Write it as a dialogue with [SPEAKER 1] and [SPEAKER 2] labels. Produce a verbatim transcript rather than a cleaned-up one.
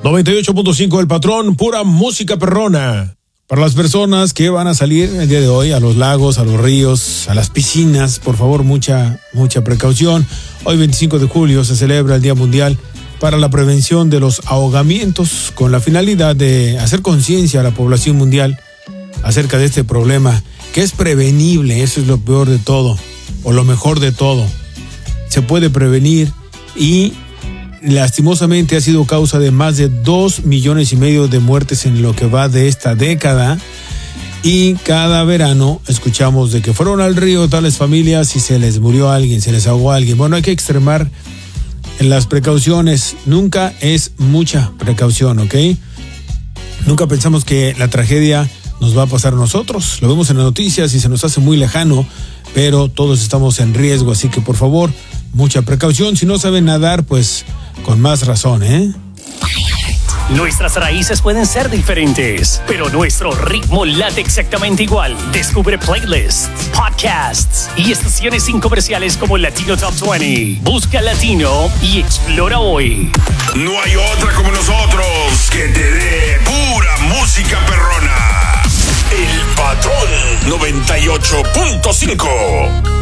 [SPEAKER 1] noventa y ocho punto cinco El Patrón, pura música perrona. Para las personas que van a salir el día de hoy a los lagos, a los ríos, a las piscinas, por favor, mucha, mucha precaución. Hoy, veinticinco de julio, se celebra el Día Mundial para la Prevención de los Ahogamientos, con la finalidad de hacer conciencia a la población mundial acerca de este problema, que es prevenible. Eso es lo peor de todo, o lo mejor de todo. Se puede prevenir y lastimosamente ha sido causa de más de dos millones y medio de muertes en lo que va de esta década. Y cada verano escuchamos de que fueron al río tales familias y se les murió alguien, se les ahogó alguien. Bueno, hay que extremar en las precauciones. Nunca es mucha precaución, ¿ok? Nunca pensamos que la tragedia nos va a pasar a nosotros. Lo vemos en las noticias y se nos hace muy lejano, pero todos estamos en riesgo, así que por favor, mucha precaución. Si no saben nadar, pues con más razón, ¿eh?
[SPEAKER 2] Nuestras raíces pueden ser diferentes, pero nuestro ritmo late exactamente igual. Descubre playlists, podcasts y estaciones sin comerciales como Latino Top veinte. Busca Latino y explora hoy.
[SPEAKER 3] No hay otra como nosotros que te dé pura música perrona. El Patrón noventa y ocho punto cinco.